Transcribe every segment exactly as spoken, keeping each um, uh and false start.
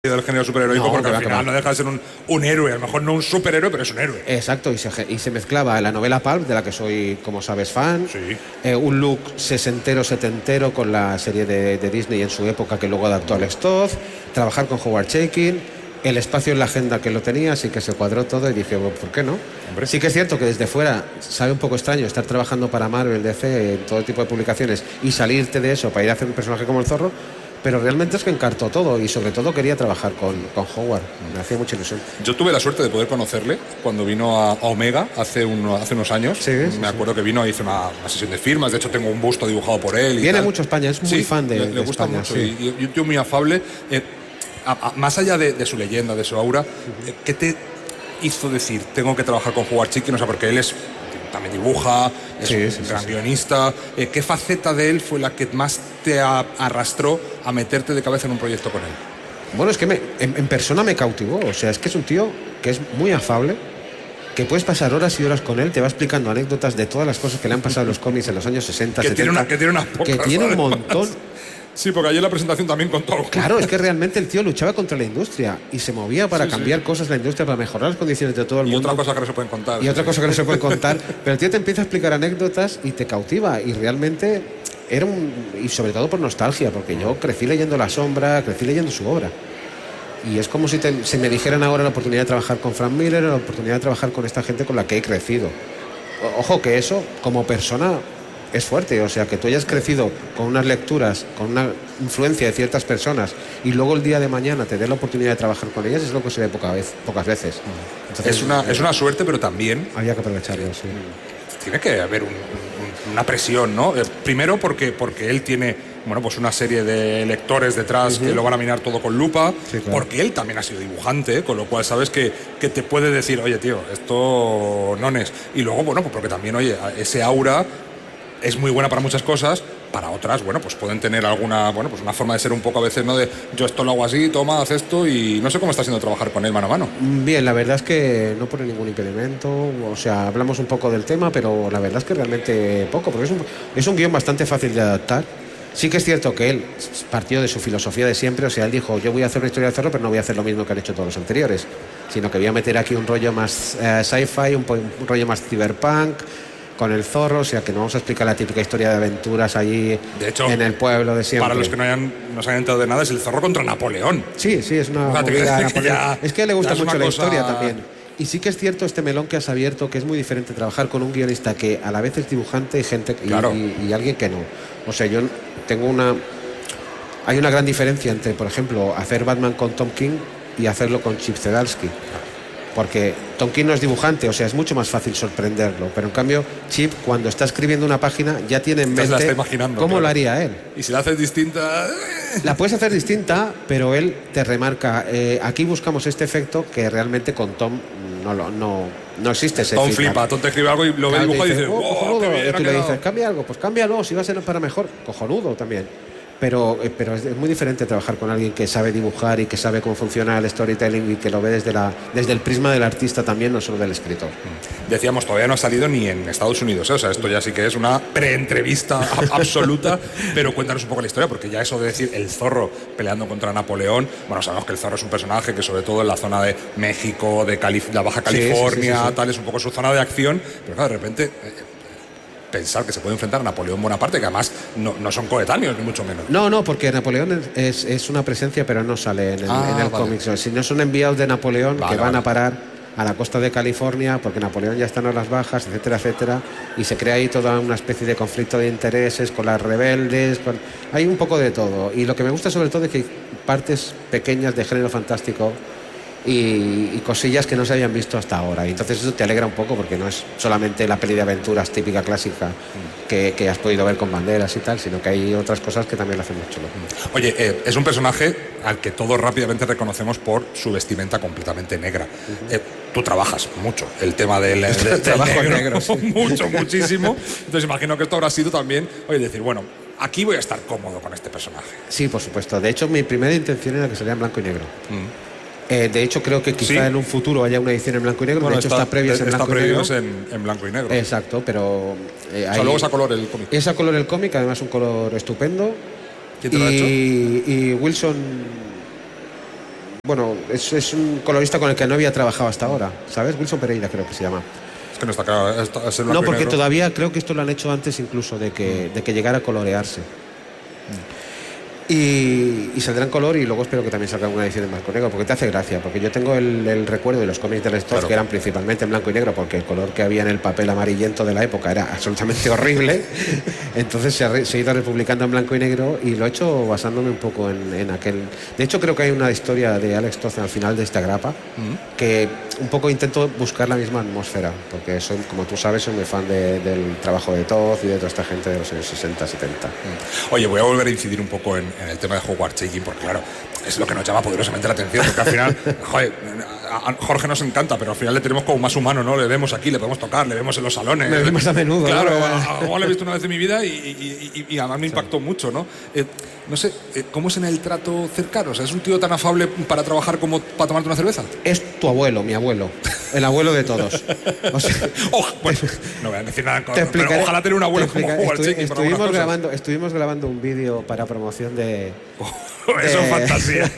del género superheroico, No, porque que al va, final que va. no deja de ser un, un héroe, a lo mejor no un superhéroe, pero es un héroe. Exacto, y se, y se mezclaba la novela pulp, de la que soy, como sabes, fan, Sí. eh, un look sesentero, setentero con la serie de, de Disney en su época, que luego adaptó Alex Toth, trabajar con Howard Chaykin, el espacio en la agenda que lo tenía, así que se cuadró todo y dije, bueno, ¿por qué no? Hombre. Sí que es cierto que desde fuera sabe un poco extraño estar trabajando para Marvel, D C, en todo tipo de publicaciones y salirte de eso para ir a hacer un personaje como el Zorro, pero realmente es que encartó todo y sobre todo quería trabajar con, con Howard, me hacía mucha ilusión. Yo tuve la suerte de poder conocerle cuando vino a, a Omega hace, un, hace unos años. Sí, sí, me acuerdo sí. que vino, hizo una, una sesión de firmas, de hecho tengo un busto dibujado por él. Y Viene tal. mucho a España, es muy Sí, fan de, le, le de gusta España, mucho sí. y, y un tío muy afable. Eh, a, a, más allá de, de su leyenda, de su aura, uh-huh. eh, ¿qué te hizo decir, tengo que trabajar con Howard Chaykin? O sea, porque él es, también dibuja, es sí, un sí, gran sí, guionista. Eh, ¿Qué faceta de él fue la que más te a, arrastró a meterte de cabeza en un proyecto con él? Bueno, es que me, en, en persona me cautivó, o sea, es que es un tío que es muy afable, que puedes pasar horas y horas con él, te va explicando anécdotas de todas las cosas que le han pasado en los cómics en los años sesenta, que setenta. Tiene una, que tiene unas pocas, que tiene un montón. Sí, porque ayer en la presentación también contó algo. Claro, es que realmente el tío luchaba contra la industria y se movía para sí, cambiar sí. cosas en la industria, para mejorar las condiciones de todo el y mundo. Y otra cosa que no se pueden contar. Y otra cosa que no se puede contar. Pero el tío te empieza a explicar anécdotas y te cautiva. Y realmente era un... Y sobre todo por nostalgia, porque yo crecí leyendo La Sombra, crecí leyendo su obra. Y es como si, te, si me dijeran ahora la oportunidad de trabajar con Frank Miller, la oportunidad de trabajar con esta gente con la que he crecido. O, ojo, que eso, como persona, es fuerte. O sea, que tú hayas crecido con unas lecturas, con una influencia de ciertas personas, y luego el día de mañana te dé la oportunidad de trabajar con ellas, es lo que se ve poca vez, pocas veces. Entonces, es, una, es una suerte, pero también... Había que aprovecharlo, sí. Tiene que haber un, un, una presión, ¿no? Eh, primero porque, porque él tiene, bueno, pues una serie de lectores detrás uh-huh. que lo van a mirar todo con lupa, sí, claro. Porque él también ha sido dibujante, con lo cual sabes que, que te puede decir, oye, tío, esto no es. Y luego, bueno, pues porque también, oye, ese aura es muy buena para muchas cosas, para otras, bueno, pues pueden tener alguna, bueno, pues una forma de ser un poco a veces, ¿no? De yo esto lo hago así, toma, haz esto, y no sé cómo está siendo trabajar con él mano a mano. Bien, la verdad es que no pone ningún impedimento, o sea, hablamos un poco del tema, pero la verdad es que realmente poco, porque es un, es un guión bastante fácil de adaptar. Sí que es cierto que él partió de su filosofía de siempre, o sea, él dijo, yo voy a hacer una historia de Zorro, pero no voy a hacer lo mismo que han hecho todos los anteriores, sino que voy a meter aquí un rollo más eh, sci-fi, un, un rollo más cyberpunk, con el Zorro, o sea que no vamos a explicar la típica historia de aventuras allí de hecho, en el pueblo de siempre. Para los que no, hayan, no se hayan enterado de nada, es el Zorro contra Napoleón. Sí, sí, es una o sea, movida que Napoleón. Ya, es que le gusta mucho la cosa... historia también. Y sí que es cierto este melón que has abierto, que es muy diferente trabajar con un guionista que a la vez es dibujante y gente y, claro. y, y alguien que no. O sea, yo tengo una... Hay una gran diferencia entre, por ejemplo, hacer Batman con Tom King y hacerlo con Chip Zdarsky. Porque Tom King no es dibujante, o sea, es mucho más fácil sorprenderlo. Pero en cambio, Chip, cuando está escribiendo una página, ya tiene en mente la cómo claro. lo haría él. Y si la haces distinta... La puedes hacer distinta, pero él te remarca, eh, aquí buscamos este efecto que realmente con Tom no, lo, no, no existe ese Tom feedback. flipa, Tom te escribe algo y lo ve dibujado y dice, oh, oh, qué bien, y tú le dices, cambia algo, pues cámbialo, si va a ser para mejor, cojonudo también. Pero, eh, pero es muy diferente trabajar con alguien que sabe dibujar y que sabe cómo funciona el storytelling y que lo ve desde, la, desde el prisma del artista también, no solo del escritor. Decíamos, todavía no ha salido ni en Estados Unidos, ¿eh? O sea, esto ya sí que es una pre-entrevista absoluta, pero cuéntanos un poco la historia, porque ya eso de decir el Zorro peleando contra Napoleón, bueno, sabemos que el Zorro es un personaje que sobre todo en la zona de México, de Calif- la Baja California, sí, sí, sí, sí. tal, es un poco su zona de acción, pero claro, de repente... Eh, pensar que se puede enfrentar a Napoleón Bonaparte, que además no, no son coetáneos, ni mucho menos. No, no, porque Napoleón es, es una presencia, pero no sale en el, ah, en el vale. cómic. Si no son enviados de Napoleón vale, que van vale. a parar a la costa de California, porque Napoleón ya está en las bajas, etcétera, etcétera, y se crea ahí toda una especie de conflicto de intereses con las rebeldes, con... hay un poco de todo. Y lo que me gusta sobre todo es que hay partes pequeñas de género fantástico Y, y cosillas que no se habían visto hasta ahora, y entonces eso te alegra un poco porque no es solamente la peli de aventuras típica clásica mm. que, que has podido ver con banderas y tal, sino que hay otras cosas que también lo hacen mucho. Mm. Oye, eh, es un personaje al que todos rápidamente reconocemos por su vestimenta completamente negra. Uh-huh. eh, tú trabajas mucho el tema del, del, del trabajo negro, negro, sí. mucho, muchísimo, entonces imagino que esto habrá sido también, oye, decir, bueno, aquí voy a estar cómodo con este personaje. Sí, por supuesto, de hecho mi primera intención era que saliera en blanco y negro. Mm. Eh, de hecho, creo que quizá ¿Sí? en un futuro haya una edición en blanco y negro. Bueno, de hecho, está, está previa en está blanco y negro. En, en blanco y negro. Exacto, pero... Eh, o sea, luego es a color el cómic. Es a color el cómic, además un color estupendo. ¿Quién te y, lo ha hecho? Y Wilson... bueno, es, es un colorista con el que no había trabajado hasta ahora, ¿sabes? Wilson Pereira creo que se llama. Es que no está claro. Es, es el no, porque negro. todavía creo que esto lo han hecho antes incluso de que, mm. de que llegara a colorearse. Mm. Y, y saldrá en color y luego espero que también salga una edición en blanco y negro, porque te hace gracia, porque yo tengo el, el recuerdo de los cómics de Alex Toth, claro, que eran principalmente en blanco y negro, porque el color que había en el papel amarillento de la época era absolutamente horrible. Entonces se ha, se ha ido republicando en blanco y negro y lo he hecho basándome un poco en, en aquel... De hecho creo que hay una historia de Alex Toth al final de esta grapa, mm. que un poco intento buscar la misma atmósfera, porque soy, como tú sabes, soy muy fan de, del trabajo de Toth y de toda esta gente de los años sesenta, setenta. Mm. Oye, voy a volver a incidir un poco en, en el tema de Howard Chaykin, porque claro, es lo que nos llama poderosamente la atención, porque al final, joder, a Jorge nos encanta, pero al final le tenemos como más humano, ¿no? Le vemos aquí, le podemos tocar, le vemos en los salones. Le vemos a menudo. Claro, ¿no? a Juan le he visto una vez en mi vida y, y, y, y además me impactó sí. mucho, ¿no? Eh, no sé, ¿cómo es en el trato cercano? O sea, ¿es un tío tan afable para trabajar como para tomarte una cerveza? Es tu abuelo, mi abuelo. El abuelo de todos. O sea, oh, bueno, no voy a decir nada, con, pero ojalá tener un abuelo como Howard Chaykin. Estuvimos grabando, estuvimos grabando un vídeo para promoción de... Oh, eso es fantasía.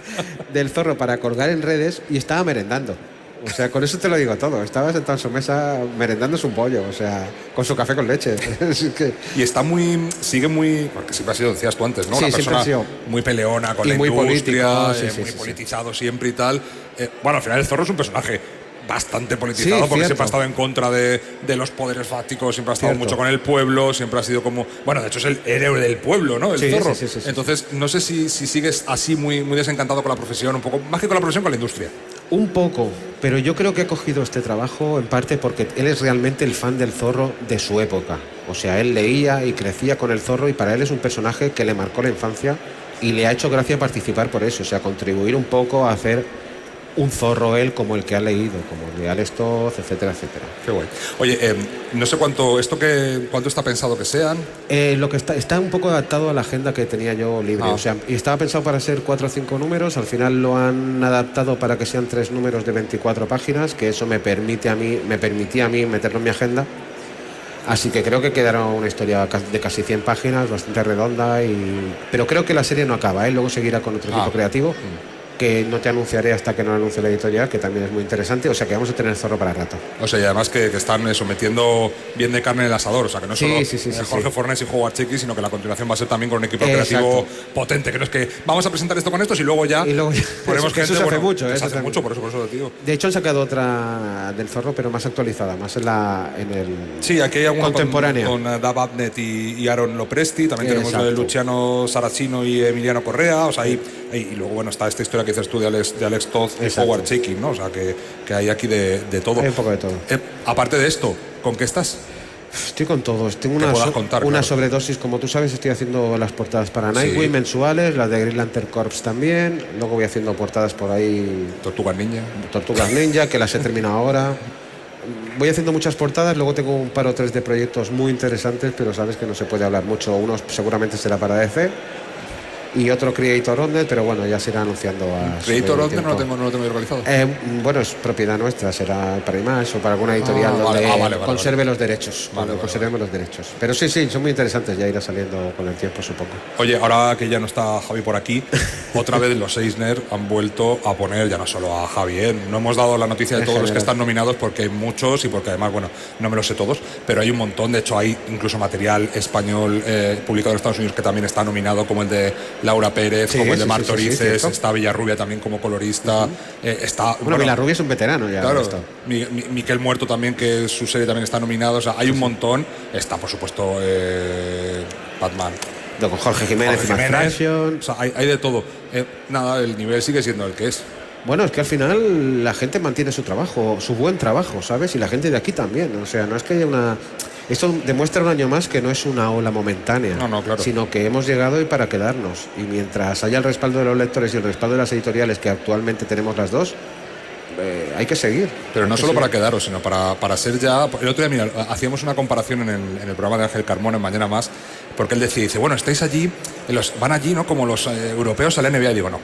Del Zorro para colgar en redes y estaba merendando. O sea, con eso te lo digo todo. Estaba sentado en su mesa merendándose un pollo, o sea, con su café con leche. Es que... Y está muy, sigue muy, porque siempre ha sido, decías tú antes, ¿no? Sí, una persona ha sido muy peleona con y la muy industria, político, sí, eh, sí, muy sí, politizado sí. siempre y tal. Eh, bueno, al final el Zorro es un personaje bastante politizado, sí, porque cierto. siempre ha estado en contra de, de los poderes fácticos, siempre ha estado Cierto. mucho con el pueblo, siempre ha sido como... Bueno, de hecho es el héroe del pueblo, ¿no? El sí, Zorro. Sí, sí, sí, Entonces, sí. no sé si, si sigues así muy, muy desencantado con la profesión, un poco más que con la profesión, con la industria. Un poco, pero yo creo que ha cogido este trabajo en parte porque él es realmente el fan del Zorro de su época. O sea, él leía y crecía con el Zorro y para él es un personaje que le marcó la infancia y le ha hecho gracia participar por eso, o sea, contribuir un poco a hacer un Zorro él como el que ha leído, como el de Alex Toth, etcétera, etcétera. Qué guay. Oye, eh, no sé cuánto esto que cuánto está pensado que sean. Eh, lo que está está un poco adaptado a la agenda que tenía yo libre, ah. o sea, y estaba pensado para ser cuatro o cinco números, al final lo han adaptado para que sean tres números de veinticuatro páginas, que eso me permite a mí, me permitía a mí meterlo en mi agenda. Así que creo que quedará una historia de casi cien páginas, bastante redonda, y... pero creo que la serie no acaba, ¿eh? Luego seguirá con otro equipo ah. creativo. Mm. Que no te anunciaré hasta que no anuncie la editorial, que también es muy interesante, o sea que vamos a tener Zorro para rato. O sea, y además que, que están eso, metiendo bien de carne en el asador, o sea que no sí, solo sí, sí, eh, sí, Jorge sí. Fornés y Howard Chaykin, sino que la continuación va a ser también con un equipo creativo Exacto. potente, que no es que vamos a presentar esto con estos y luego ya y luego, ponemos eso, gente, eso se bueno, hace mucho, se eso hace mucho, por eso, por eso lo digo. De hecho han sacado otra del Zorro, pero más actualizada, más en la en el sí, aquí hay alguna contemporánea con, con Dave Abnett y, y Aaron Lopresti, también Exacto. tenemos de Luciano Saracino y Emiliano Correa, o sea, ahí, ahí, y luego bueno está esta historia que dices tú de Alex, de Alex Toth y Exacto. Howard Chaykin, ¿no? O sea que, que hay aquí de, de todo. Hay un poco de todo. Eh, aparte de esto, ¿con qué estás? Estoy con todos. Tengo una, so contar, una claro. sobredosis, como tú sabes, estoy haciendo las portadas para Nightwing sí. mensuales, las de Green Lantern Corps también. Luego voy haciendo portadas por ahí. Tortugas Ninja. Tortugas Ninja, que las he terminado ahora. Voy haciendo muchas portadas, luego tengo un par o tres de proyectos muy interesantes, pero sabes que no se puede hablar mucho. Uno seguramente será para D C. Y otro Creator Onded, pero bueno, ya se irá anunciando a Creator Onded no lo tengo, no lo tengo organizado. Eh, bueno, es propiedad nuestra, será para Image o para alguna editorial ah, donde vale, ah, vale, vale, conserve vale. los derechos. Vale, vale, conservemos vale. los derechos. Pero sí, sí, son muy interesantes, ya irá saliendo con el tiempo, supongo. Oye, ahora que ya no está Javi por aquí, otra vez los Eisner han vuelto a poner ya no solo a Javi, ¿eh? No hemos dado la noticia de todos los que están nominados porque hay muchos y porque además, bueno, no me los sé todos, pero hay un montón. De hecho, hay incluso material español eh, publicado en Estados Unidos que también está nominado, como el de Laura Pérez, sí, como el de Marc sí, Torices, sí, sí, está Villarrubia también como colorista, uh-huh. eh, está... Bueno, bueno, Villarrubia es un veterano ya. Claro, mi, mi, Miquel Muerto también, que su serie también está nominada, o sea, hay un montón. Está, por supuesto, eh, Batman. Con Jorge Jiménez, Jorge Jiménez o sea, hay, hay de todo. Eh, nada, el nivel sigue siendo el que es. Bueno, es que al final la gente mantiene su trabajo, su buen trabajo, ¿sabes? Y la gente de aquí también, o sea, no es que haya una... Esto demuestra un año más que no es una ola momentánea, no, no, claro. sino que hemos llegado y para quedarnos. Y mientras haya el respaldo de los lectores y el respaldo de las editoriales, que actualmente tenemos las dos, eh, hay que seguir. Pero no hay solo seguir. para quedaros, sino para, para ser ya... El otro día, mira, hacíamos una comparación en el, en el programa de Ángel Carmona en Mañana Más, porque él decía, dice, bueno, estáis allí, los, van allí, ¿no? Como los eh, europeos a la N B A. Y digo, no.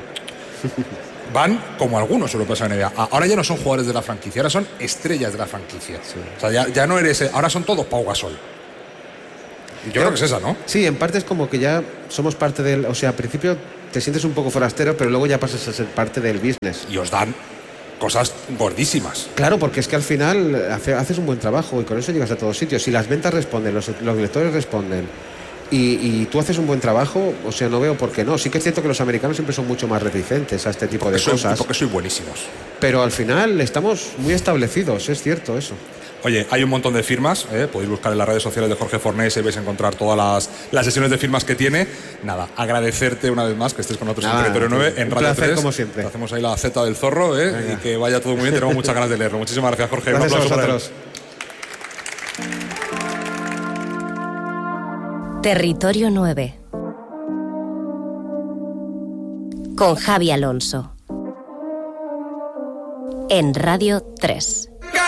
Van como algunos europeos a la N B A. Ahora ya no son jugadores de la franquicia, ahora son estrellas de la franquicia. Sí. O sea, ya, ya no eres... Ahora son todos Pau Gasol. Yo creo que es esa, ¿no? Sí, en parte es como que ya somos parte del... O sea, al principio te sientes un poco forastero, pero luego ya pasas a ser parte del business. Y os dan cosas gordísimas. Claro, porque es que al final hace, haces un buen trabajo y con eso llegas a todos sitios. Si las ventas responden, los, los lectores responden y, y tú haces un buen trabajo, o sea, no veo por qué no. Sí que es cierto que los americanos siempre son mucho más reticentes a este tipo Porque de soy, cosas. Porque soy buenísimos. Pero al final estamos muy establecidos, es cierto eso. Oye, hay un montón de firmas, ¿eh? Podéis buscar en las redes sociales de Jorge Fornés y vais a encontrar todas las, las sesiones de firmas que tiene. Nada, agradecerte una vez más que estés con nosotros Nada, en Territorio nueve, en Radio placer, tres. como siempre. Te hacemos ahí la Z del zorro, ¿eh? Y que vaya todo muy bien, tenemos muchas ganas de leerlo. Muchísimas gracias, Jorge. Gracias Un aplauso a para vosotros. él. Territorio nueve con Javi Alonso en Radio tres.